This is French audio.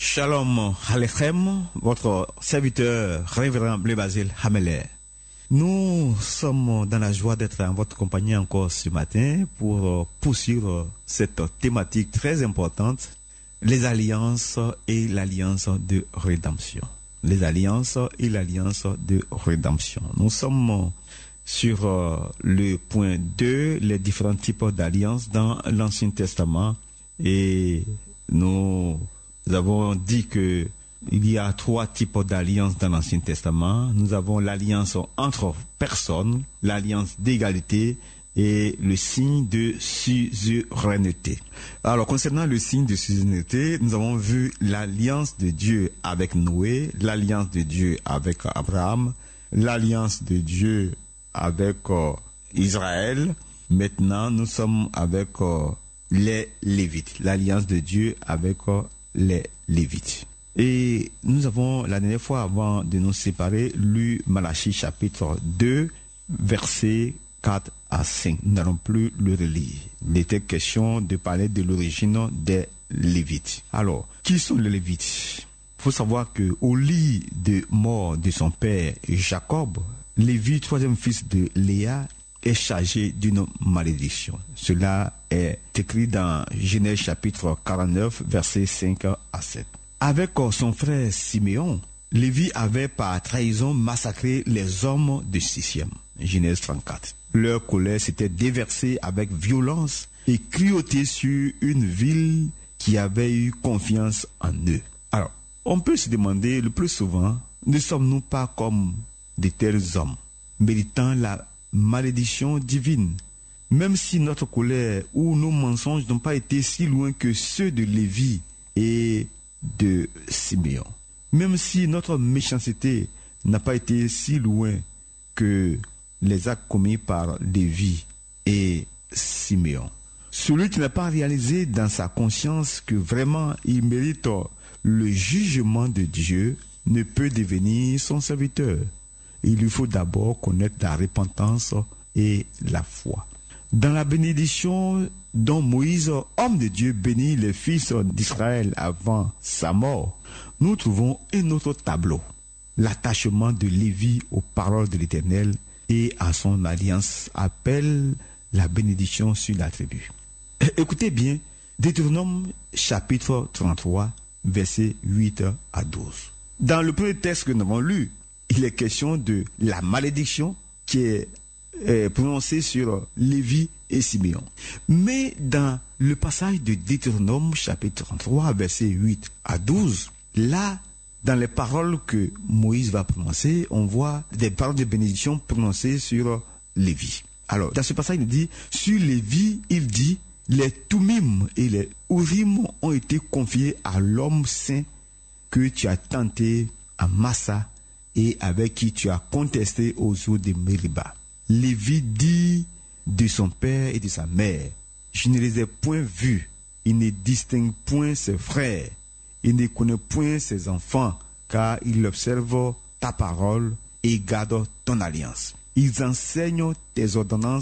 Shalom Alechem, votre serviteur révérend Blé Basile Hameler. Nous sommes dans la joie d'être en votre compagnie encore ce matin pour poursuivre cette thématique très importante, les alliances et l'alliance de rédemption. Les alliances et l'alliance de rédemption. Nous sommes sur le point 2, les différents types d'alliances dans l'Ancien Testament, et nous avons dit que il y a 3 types d'alliances dans l'Ancien Testament. Nous avons l'alliance entre personnes, l'alliance d'égalité et le signe de suzeraineté. Alors, concernant le signe de suzeraineté, nous avons vu l'alliance de Dieu avec Noé, l'alliance de Dieu avec Abraham, l'alliance de Dieu avec Israël. Maintenant, nous sommes avec les Lévites, l'alliance de Dieu avec les Lévites. Et nous avons, la dernière fois, avant de nous séparer, lu Malachie chapitre 2, versets 4 à 5. Nous n'allons plus le relire. Il était question de parler de l'origine des Lévites. Alors, qui sont les Lévites? Il faut savoir que au lit de mort de son père Jacob, Lévi, troisième fils de Léa, est chargé d'une malédiction. Cela est écrit dans Genèse chapitre 49, versets 5 à 7. Avec son frère Siméon, Lévi avait par trahison massacré les hommes de Sichem. Genèse 34. Leur colère s'était déversée avec violence et cruauté sur une ville qui avait eu confiance en eux. Alors, on peut se demander le plus souvent, ne sommes-nous pas comme de tels hommes, méritant la malédiction divine, même si notre colère ou nos mensonges n'ont pas été si loin que ceux de Lévi et de Siméon, même si notre méchanceté n'a pas été si loin que les actes commis par Lévi et Siméon. Celui qui n'a pas réalisé dans sa conscience que vraiment il mérite le jugement de Dieu ne peut devenir son serviteur. Il lui faut d'abord connaître la repentance et la foi. Dans la bénédiction dont Moïse, homme de Dieu, bénit les fils d'Israël avant sa mort, nous trouvons un autre tableau, l'attachement de Lévi aux paroles de l'Éternel et à son alliance appelle la bénédiction sur la tribu. Écoutez bien, Deutéronome chapitre 33, versets 8 à 12. Dans le premier texte que nous avons lu, il est question de la malédiction qui est prononcée sur Lévi et Siméon. Mais dans le passage de Deutéronome chapitre 33, versets 8 à 12, là, dans les paroles que Moïse va prononcer, on voit des paroles de bénédiction prononcées sur Lévi. Alors, dans ce passage, il dit, sur Lévi, il dit, les Toumim et les Urim ont été confiés à l'homme saint que tu as tenté à Massa et avec qui tu as contesté aux eaux de Mériba. Lévi dit de son père et de sa mère, je ne les ai point vus, il ne distingue point ses frères, il ne connaît point ses enfants, car il observe ta parole et garde ton alliance. Ils enseignent tes ordonnances